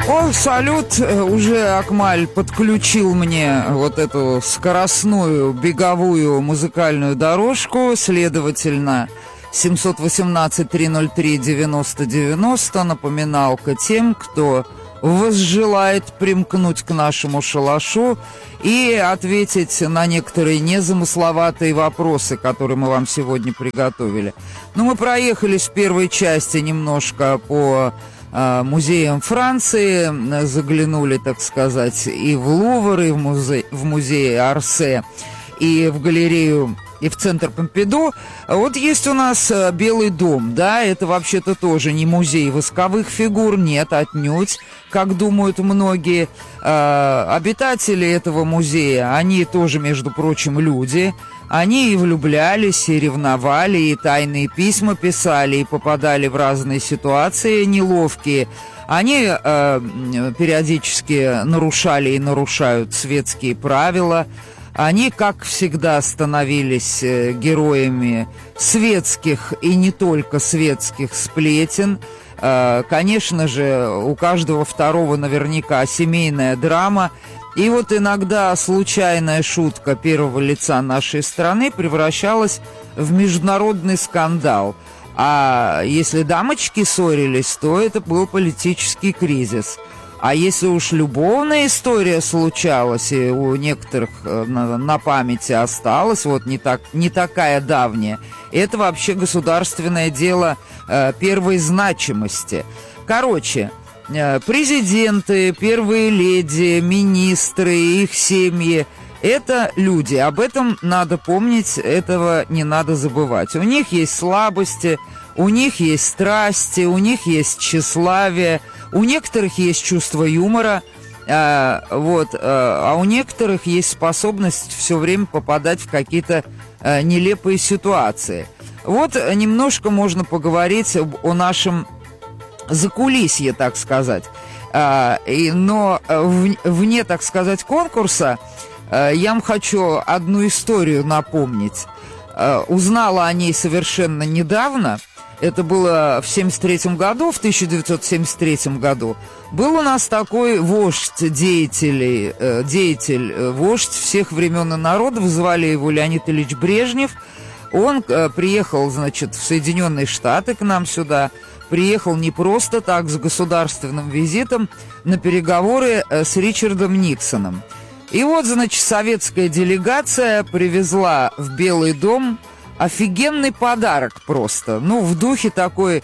О, салют! Уже Акмаль подключил мне вот эту скоростную беговую музыкальную дорожку. Следовательно, 718-303-90-90 напоминалка тем, кто возжелает примкнуть к нашему шалашу и ответить на некоторые незамысловатые вопросы, которые мы вам сегодня приготовили. Ну, мы проехались в первой части немножко по музеям Франции, заглянули, так сказать, и в Лувр, и в музей Орсе, и в галерею, и в центр Помпиду. Вот есть у нас Белый дом, да, это вообще-то тоже не музей восковых фигур, нет, отнюдь, как думают многие. Обитатели этого музея, они тоже, между прочим, люди. Они и влюблялись, и ревновали, и тайные письма писали, и попадали в разные ситуации неловкие. Они периодически нарушали и нарушают светские правила. Они, как всегда, становились героями светских и не только светских сплетен. Конечно же, у каждого второго наверняка семейная драма. И вот иногда случайная шутка первого лица нашей страны превращалась в международный скандал. А если дамочки ссорились, то это был политический кризис. А если уж любовная история случалась, и у некоторых на памяти осталась, вот не такая давняя, это вообще государственное дело первой значимости. Короче, президенты, первые леди, министры, их семьи – это люди. Об этом надо помнить, этого не надо забывать. У них есть слабости, у них есть страсти, у них есть тщеславие, у некоторых есть чувство юмора, а у некоторых есть способность все время попадать в какие-то нелепые ситуации. Вот немножко можно поговорить о нашем закулисье, так сказать. Но вне, так сказать, конкурса я вам хочу одну историю напомнить. Узнала о ней совершенно недавно. Это было в 1973 году, в 1973 году. Был у нас такой вождь всех времен и народов, звали его Леонид Ильич Брежнев. Он приехал, значит, в Соединенные Штаты к нам сюда. Приехал не просто так, с государственным визитом на переговоры с Ричардом Никсоном. И вот, значит, советская делегация привезла в Белый дом офигенный подарок просто. Ну, в духе такой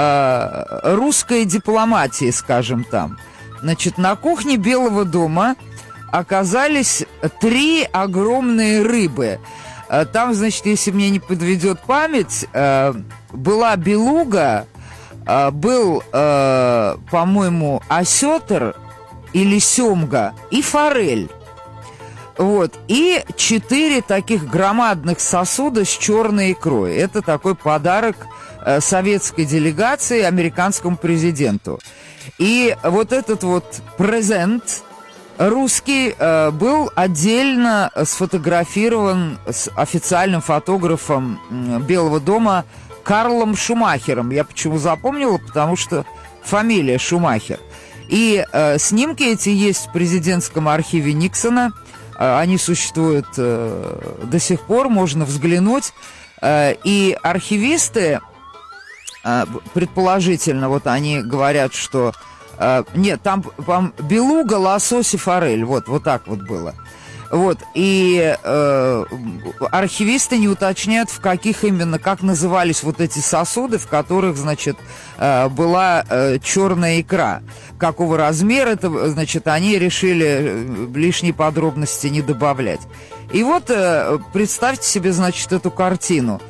русской дипломатии, скажем там. Значит, на кухне Белого дома оказались 3 огромные рыбы. Там, значит, если мне не подведет память, была белуга, был, по-моему, осетр или семга и форель. Вот. И 4 таких громадных сосуда с черной икрой. Это такой подарок советской делегации американскому президенту. И вот этот вот презент русский был отдельно сфотографирован с официальным фотографом Белого дома Карлом Шумахером. Я почему запомнила? Потому что фамилия Шумахер. И снимки эти есть в президентском архиве Никсона. Они существуют до сих пор, можно взглянуть. И архивисты, предположительно, вот они говорят, что... Нет, там белуга, лосось и форель. Вот так вот было. Вот, и архивисты не уточняют, в каких именно, как назывались вот эти сосуды, в которых, значит, была черная икра. Какого размера это, значит, они решили лишние подробности не добавлять. И вот представьте себе, значит, эту картину.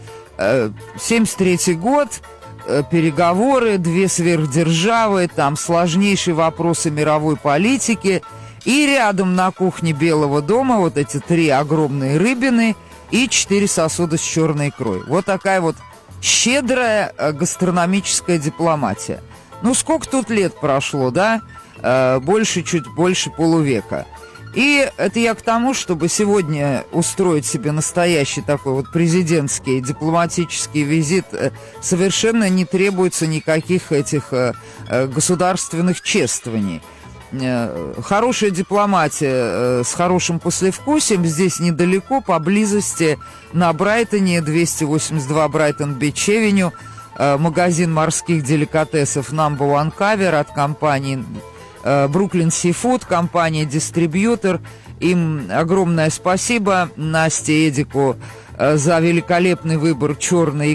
1973 год, переговоры, 2 сверхдержавы, там сложнейшие вопросы мировой политики. И рядом на кухне Белого дома вот эти 3 огромные рыбины и 4 сосуда с черной икрой. Вот такая вот щедрая гастрономическая дипломатия. Ну, сколько тут лет прошло, да? Чуть больше полувека. И это я к тому, чтобы сегодня устроить себе настоящий такой вот президентский дипломатический визит, совершенно не требуется никаких этих государственных чествований. хорошая дипломатия с хорошим послевкусием. Здесь недалеко, поблизости, на Брайтоне, 282 Брайтон-Бич-Эвеню, магазин морских деликатесов Number One Cover от компании Brooklyn Seafood, компания-дистрибьютор. Им огромное спасибо, Насте, Эдику, за великолепный выбор черной